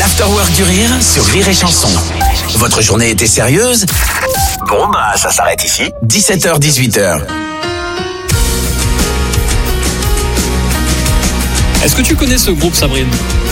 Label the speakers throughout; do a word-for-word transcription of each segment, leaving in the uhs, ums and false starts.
Speaker 1: l'Afterwork du Rire sur Rire et Chanson. Votre journée était sérieuse ? Bon bah ça s'arrête ici. dix-sept heures dix-huit heures.
Speaker 2: Est-ce que tu connais ce groupe, Sabrine ?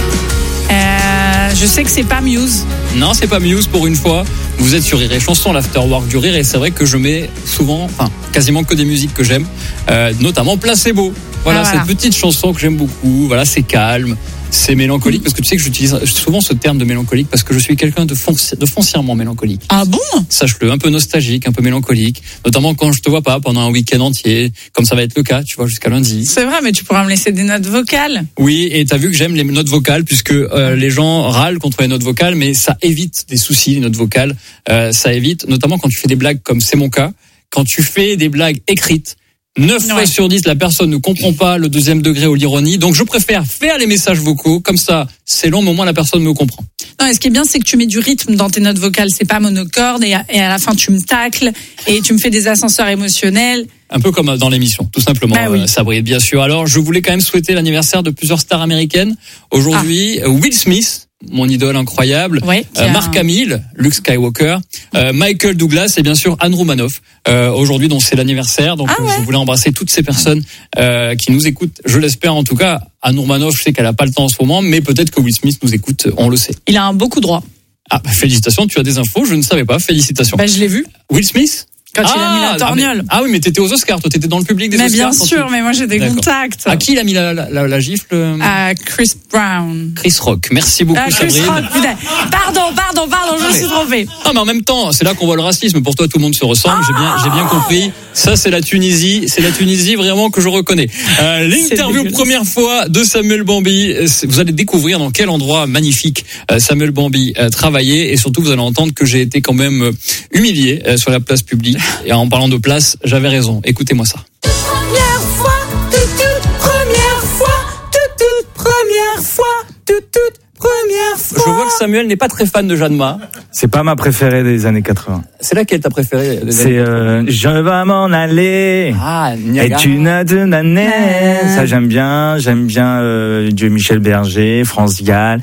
Speaker 3: Euh, je sais que c'est pas Muse.
Speaker 2: Non, c'est pas Muse pour une fois. Vous êtes sur Rire et Chanson, l'Afterwork du Rire, et c'est vrai que je mets souvent, enfin quasiment que des musiques que j'aime, euh, notamment Placebo. Voilà,
Speaker 3: ah, voilà,
Speaker 2: cette petite chanson que j'aime beaucoup. Voilà, c'est calme, c'est mélancolique, parce que tu sais que j'utilise souvent ce terme de mélancolique parce que je suis quelqu'un de, fonci- de foncièrement mélancolique.
Speaker 3: Ah bon ?
Speaker 2: Sache-le, un peu nostalgique, un peu mélancolique, notamment quand je te vois pas pendant un week-end entier, comme ça va être le cas, tu vois, jusqu'à lundi.
Speaker 3: C'est vrai, mais tu pourras me laisser des notes vocales.
Speaker 2: Oui, et t'as vu que j'aime les notes vocales, puisque euh, les gens râlent contre les notes vocales, mais ça évite des soucis, les notes vocales. Euh, ça évite, notamment quand tu fais des blagues, comme c'est mon cas, quand tu fais des blagues écrites, neuf fois sur dix, la personne ne comprend pas le deuxième degré ou l'ironie. Donc, je préfère faire les messages vocaux. Comme ça, c'est long, mais au moins la personne me comprend.
Speaker 3: Non, et ce qui est bien, c'est que tu mets du rythme dans tes notes vocales. C'est pas monocorde et à, et à la fin, tu me tacles et tu me fais des ascenseurs émotionnels.
Speaker 2: Un peu comme dans l'émission, tout simplement,
Speaker 3: bah oui.
Speaker 2: euh, Sabrine, bien sûr. Alors, je voulais quand même souhaiter l'anniversaire de plusieurs stars américaines. Aujourd'hui, ah. Will Smith, mon idole incroyable,
Speaker 3: ouais,
Speaker 2: euh, Mark Hamill, Luke Skywalker, euh, Michael Douglas et bien sûr Anne Romanoff. Euh, aujourd'hui, donc c'est l'anniversaire, donc
Speaker 3: ah ouais.
Speaker 2: je voulais embrasser toutes ces personnes euh, qui nous écoutent. Je l'espère en tout cas. Anne Romanoff, je sais qu'elle a pas le temps en ce moment, mais peut-être que Will Smith nous écoute, on le sait.
Speaker 3: Il a un beau coup droit.
Speaker 2: Ah, bah, félicitations, tu as des infos, je ne savais pas. Félicitations.
Speaker 3: Bah je l'ai vu.
Speaker 2: Will Smith.
Speaker 3: Quand ah, il a mis la torgnole.
Speaker 2: Ah, mais, ah oui, mais t'étais aux Oscars, toi, t'étais dans le public des
Speaker 3: mais
Speaker 2: Oscars.
Speaker 3: Mais bien sûr, tu... mais moi j'ai des D'accord. contacts.
Speaker 2: À qui il a mis la, la, la, la gifle ?
Speaker 3: À Chris Brown.
Speaker 2: Chris Rock. Merci beaucoup,
Speaker 3: ah, Chris
Speaker 2: Sabrine.
Speaker 3: Rock, putain. Pardon, pardon, pardon, je me suis trompée.
Speaker 2: Ah, mais en même temps, c'est là qu'on voit le racisme. Pour toi, tout le monde se ressemble. Ah j'ai bien, j'ai bien compris. Ça, c'est la Tunisie. C'est la Tunisie vraiment que je reconnais. Euh, l'interview première fois de Samuel Bambi. Vous allez découvrir dans quel endroit magnifique Samuel Bambi travaillait. Et surtout, vous allez entendre que j'ai été quand même humilié sur la place publique. Et en parlant de place, j'avais raison. Écoutez-moi ça.
Speaker 3: Première fois, toute, toute première fois, toute, toute première fois, toute, toute première fois.
Speaker 2: Je vois que Samuel n'est pas très fan de Jeanne Ma.
Speaker 4: C'est pas ma préférée des années quatre-vingts.
Speaker 2: C'est laquelle ta préférée des
Speaker 4: C'est euh, Je vais m'en aller.
Speaker 2: Ah,
Speaker 4: et tu n'as de l'année. Ça j'aime bien. J'aime bien euh, Dieu Michel Berger, France Gall.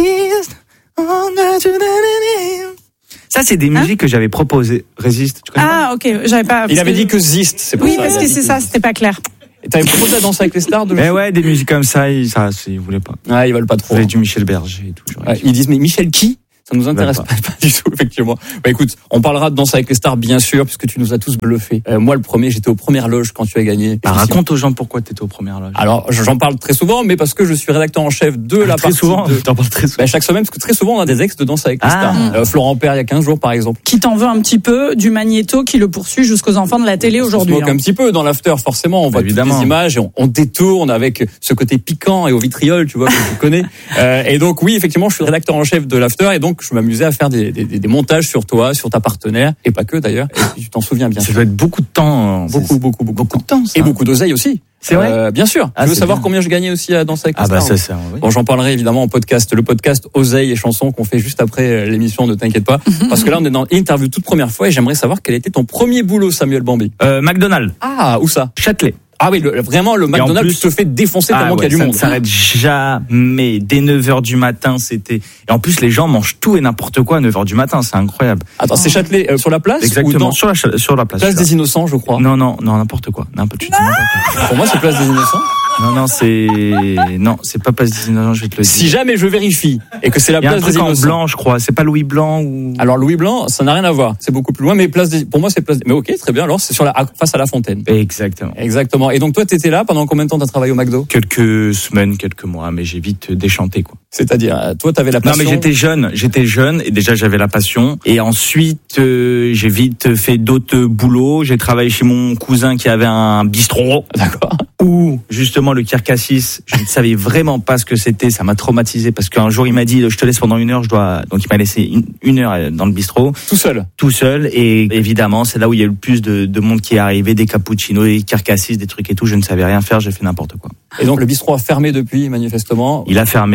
Speaker 4: Ça, c'est des musiques hein que j'avais proposées. Résiste, tu connais
Speaker 3: Ah,
Speaker 4: pas
Speaker 3: ok, j'avais pas.
Speaker 2: Il avait dit que Zist, c'est pour
Speaker 3: oui,
Speaker 2: ça.
Speaker 3: Oui, parce que c'est ça, c'était pas clair.
Speaker 2: Et t'avais proposé la danse avec les stars de
Speaker 4: Mais ouais, des musiques comme ça, ils, ça, ils voulaient pas.
Speaker 2: Ah, ils veulent pas trop.
Speaker 4: Ils voulaient du Michel Berger et tout.
Speaker 2: Ouais, ils disent, mais Michel qui? Ça nous intéresse pas, pas du tout, effectivement. Bah écoute, on parlera de Danse avec les stars, bien sûr, puisque tu nous as tous bluffés. Euh, moi, le premier, j'étais aux premières loges quand tu as gagné.
Speaker 4: Bah, raconte aux gens pourquoi tu étais aux premières loges.
Speaker 2: Alors, j'en parle très souvent, mais parce que je suis rédacteur en chef de
Speaker 4: ah,
Speaker 2: la
Speaker 4: très
Speaker 2: partie.
Speaker 4: Souvent,
Speaker 2: de...
Speaker 4: t'en parles très souvent.
Speaker 2: Bah, chaque semaine, parce que très souvent, on a des ex de Danse avec les
Speaker 4: ah.
Speaker 2: stars. Euh, Florent Père, il y a quinze jours, par exemple.
Speaker 3: Qui t'en veut un petit peu du magnéto qui le poursuit jusqu'aux enfants de la télé aujourd'hui.
Speaker 2: Donc, hein. un petit peu dans l'after, forcément, on voit toutes les images et on, on détourne avec ce côté piquant et au vitriol, tu vois, que tu connais. Euh, et donc, oui, effectivement, je suis rédacteur en chef de l'after et donc, je m'amusais à faire des Des, des, des montages sur toi, sur ta partenaire, et pas que d'ailleurs, et puis tu t'en souviens bien.
Speaker 4: Ça doit être beaucoup de temps.
Speaker 2: Beaucoup, beaucoup, beaucoup,
Speaker 4: beaucoup de temps. Ça.
Speaker 2: Et beaucoup d'oseille aussi.
Speaker 4: C'est vrai
Speaker 2: euh, Bien sûr.
Speaker 4: Ah,
Speaker 2: tu veux savoir
Speaker 4: bien.
Speaker 2: combien je gagnais aussi à Danse avec les
Speaker 4: Ah bah
Speaker 2: stars,
Speaker 4: ça, c'est oui.
Speaker 2: Bon, j'en parlerai évidemment en podcast. Le podcast Oseille et chansons qu'on fait juste après l'émission, ne t'inquiète pas. Parce que là, on est dans l'interview toute première fois et j'aimerais savoir quel était ton premier boulot, Samuel Bambi.
Speaker 4: Euh, McDonald's.
Speaker 2: Ah, où ça?
Speaker 4: Châtelet.
Speaker 2: Ah oui, le, vraiment, le McDonald's, plus, tu te fais défoncer tellement ah ouais, qu'il y a du
Speaker 4: ça
Speaker 2: monde.
Speaker 4: Ça ne s'arrête jamais. Dès neuf heures du matin, c'était... Et en plus, les gens mangent tout et n'importe quoi à neuf heures du matin. C'est incroyable.
Speaker 2: Attends, c'est Châtelet euh, sur la place?
Speaker 4: Exactement,
Speaker 2: ou dans...
Speaker 4: sur, la, sur la place.
Speaker 2: Place des Innocents, je crois.
Speaker 4: Non, non, non, n'importe quoi. N'importe, tu dis n'importe quoi.
Speaker 2: Pour moi, c'est Place des Innocents.
Speaker 4: Non, non, c'est... Non, c'est pas Place des Innocents, je vais te le dire.
Speaker 2: Si jamais je vérifie et que c'est la Place des Innocents...
Speaker 4: Il y a un truc en blanc, je crois. C'est pas Louis Blanc ou...
Speaker 2: Alors, Louis Blanc, ça n'a rien à voir. C'est beaucoup plus loin, mais place des... pour moi, c'est Place des... Mais ok, très bien. Alors, c'est sur la... face à la Fontaine.
Speaker 4: Exactement.
Speaker 2: Exactement. Et donc, toi, t'étais là pendant combien de temps t'as travaillé au McDo?
Speaker 4: Quelques semaines, quelques mois, mais j'ai vite déchanté, quoi.
Speaker 2: C'est-à-dire, toi, t'avais la passion.
Speaker 4: Non, mais j'étais jeune, j'étais jeune et déjà j'avais la passion. Et ensuite, euh, j'ai vite fait d'autres boulots. J'ai travaillé chez mon cousin qui avait un bistrot.
Speaker 2: D'accord.
Speaker 4: Où justement le Kirkassis, je ne savais vraiment pas ce que c'était. Ça m'a traumatisé parce qu'un jour il m'a dit, je te laisse pendant une heure. Je dois. Donc il m'a laissé une, une heure dans le bistrot.
Speaker 2: Tout seul.
Speaker 4: Tout seul. Et évidemment, c'est là où il y a eu le plus de, de monde qui est arrivé, des cappuccinos, des Kirkassis, des trucs et tout. Je ne savais rien faire. J'ai fait n'importe quoi.
Speaker 2: Et donc le bistrot a fermé depuis, manifestement.
Speaker 4: Il a fermé pour d'autres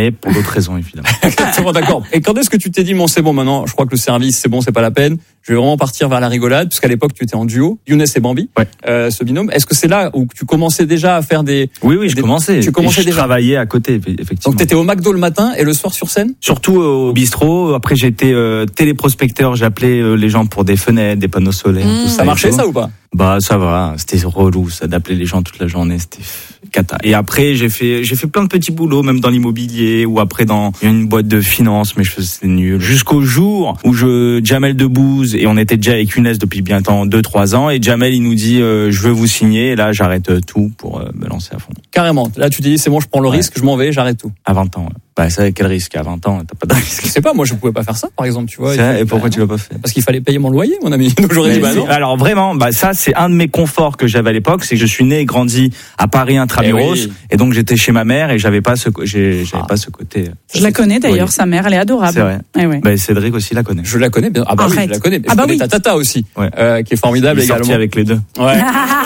Speaker 4: toute raison, évidemment.
Speaker 2: Exactement, d'accord. Et quand est-ce que tu t'es dit, bon, c'est bon, maintenant, je crois que le service, c'est bon, c'est pas la peine. Je vais vraiment partir vers la rigolade, puisqu'à l'époque, tu étais en duo, Younes et Bambi,
Speaker 4: ouais.
Speaker 2: euh, ce binôme. Est-ce que c'est là où tu commençais déjà à faire des...
Speaker 4: Oui, oui, je
Speaker 2: des...
Speaker 4: commençais.
Speaker 2: Tu commençais
Speaker 4: et je
Speaker 2: déjà.
Speaker 4: travaillais à côté, effectivement.
Speaker 2: Donc, t'étais au McDo le matin et le soir sur scène?
Speaker 4: Surtout au bistrot. Après, j'étais euh, téléprospecteur. J'appelais euh, les gens pour des fenêtres, des panneaux solaires, mmh. tout ça.
Speaker 2: Ça marchait, ça, ou pas?
Speaker 4: Bah, ça va. C'était relou, ça, d'appeler les gens toute la journée. C'était cata. Et après, j'ai fait, j'ai fait plein de petits boulots, même dans l'immobilier, ou après dans une boîte de finance, mais je faisais nul. Jusqu'au jour où je, Jamel Debbouze, et on était déjà avec Younes depuis bientôt deux, trois ans, et Jamel, il nous dit, euh, je veux vous signer, et là, j'arrête tout pour euh, me lancer à fond.
Speaker 2: Carrément. Là, tu dis, c'est bon, je prends le ouais. risque, je m'en vais, j'arrête tout.
Speaker 4: À vingt ans, ouais. Bah, ça, quel risque? À vingt ans, t'as pas de risque.
Speaker 2: Je sais pas, moi, je pouvais pas faire ça, par exemple, tu vois.
Speaker 4: Et pourquoi tu l'as pas fait?
Speaker 2: Parce qu'il fallait payer mon loyer, mon ami. Donc, j'aurais dit, bah non.
Speaker 4: Alors, vraiment, bah, ça, c'est un de mes conforts que j'avais à l'époque, c'est que je suis né et grandi à Paris intramuros, et, oui. et donc j'étais chez ma mère et j'avais pas ce, j'ai, j'avais ah. pas ce côté.
Speaker 5: Je la connais d'ailleurs, oui. sa mère, elle est adorable.
Speaker 4: C'est vrai.
Speaker 5: Eh ouais.
Speaker 4: Bah, Cédric aussi la connaît.
Speaker 2: Je la connais bien. Ah bah Arrête. oui, je la connais. Je ah bah connais oui. ta tata aussi, ouais. euh, qui est formidable également.
Speaker 4: Sorti avec les deux.
Speaker 2: Ouais.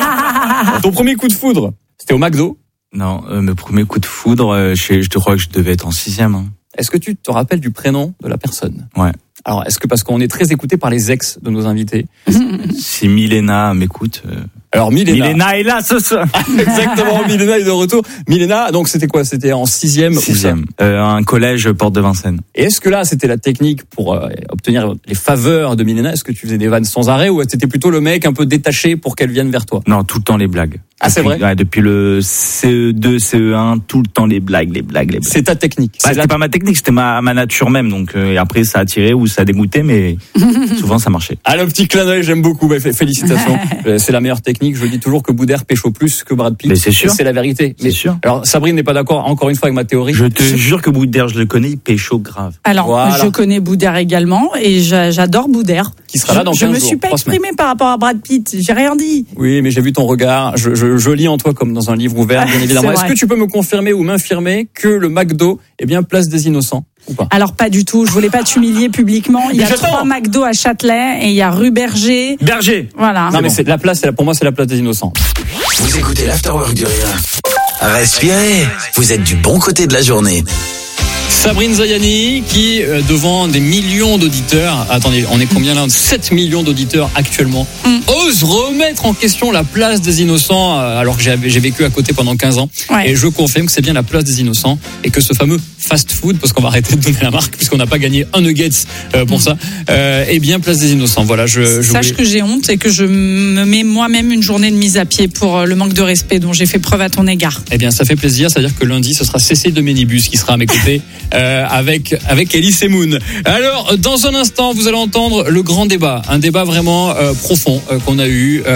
Speaker 2: Ton premier coup de foudre, c'était au McDo?
Speaker 4: Non, euh, mes premiers coups de foudre, euh, je, je te crois que je devais être en sixième. Hein.
Speaker 2: Est-ce que tu te rappelles du prénom de la personne?
Speaker 4: Ouais.
Speaker 2: Alors, est-ce que parce qu'on est très écouté par les ex de nos invités?
Speaker 4: Si Milena m'écoute. Euh...
Speaker 2: Alors Milena.
Speaker 4: Milena est là ce soir.
Speaker 2: Exactement, Milena est de retour. Milena, donc c'était quoi? C'était en sixième.
Speaker 4: Sixième. Euh, un collège Porte de Vincennes.
Speaker 2: Et est-ce que là c'était la technique pour euh, obtenir les faveurs de Milena? Est-ce que tu faisais des vannes sans arrêt ou c'était plutôt le mec un peu détaché pour qu'elle vienne vers toi?
Speaker 4: Non, tout le temps les blagues.
Speaker 2: Ah c'est
Speaker 4: depuis,
Speaker 2: vrai.
Speaker 4: Ouais, depuis le C E deux, C E un, tout le temps les blagues, les blagues, les blagues.
Speaker 2: C'est ta technique.
Speaker 4: Bah, c'était la... pas ma technique, c'était ma, ma nature même. Donc euh, et après ça a attiré ou ça a dégoûté, mais souvent ça marchait.
Speaker 2: Ah le petit clin d'œil, j'aime beaucoup. Bah, félicitations. C'est la meilleure technique. Je dis toujours que Boudère pécho plus que Brad Pitt.
Speaker 4: Mais c'est sûr.
Speaker 2: C'est la vérité.
Speaker 4: C'est sûr.
Speaker 2: Alors Sabrine n'est pas d'accord encore une fois avec ma théorie.
Speaker 4: Je te jure que Boudère, je le connais, il pécho grave.
Speaker 5: Alors voilà. Je connais Boudère également et j'adore Boudère.
Speaker 2: Qui sera là dans
Speaker 5: je,
Speaker 2: quinze jours.
Speaker 5: Je me suis pas exprimée par rapport à Brad Pitt. J'ai rien dit.
Speaker 2: Oui, mais j'ai vu ton regard. Je, je, je lis en toi comme dans un livre ouvert, bien évidemment. Est-ce que tu peux me confirmer ou m'infirmer que le McDo est bien place des Innocents ou pas?
Speaker 5: Alors pas du tout. Je voulais pas t'humilier publiquement. Il y a trois McDo à Châtelet et il y a rue Berger.
Speaker 4: Berger.
Speaker 5: Voilà.
Speaker 2: Non mais bon. c'est la place. C'est pour moi c'est la place des Innocents.
Speaker 1: Vous écoutez l'Afterwork du Rire. Respirez. Vous êtes du bon côté de la journée.
Speaker 2: Sabrine Zayani qui, euh, devant des millions d'auditeurs, attendez, on est combien là? sept millions d'auditeurs actuellement, mm. ose remettre en question la place des Innocents, euh, alors que j'ai, j'ai vécu à côté pendant quinze ans. Ouais. Et je confirme que c'est bien la place des Innocents et que ce fameux fast-food, parce qu'on va arrêter de donner la marque puisqu'on n'a pas gagné un nuggets euh, pour mm. ça, euh, est bien place des Innocents. Voilà, je, je
Speaker 5: Sache
Speaker 2: voulais...
Speaker 5: que j'ai honte et que je me mets moi-même une journée de mise à pied pour le manque de respect dont j'ai fait preuve à ton égard.
Speaker 2: Eh bien, ça fait plaisir. C'est-à-dire que lundi, ce sera Cécile de Ménibus qui sera à mes côtés. Euh, avec avec Elie Semoun. Alors dans un instant vous allez entendre le grand débat, un débat vraiment euh, profond euh, qu'on a eu. Euh,